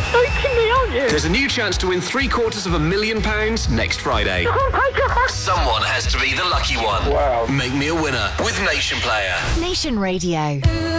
joking me, aren't you? There's a new chance to win £750,000 next Friday. Oh my God. Someone has to be the lucky one. Wow. Make me a winner with Nation Player. Nation Radio.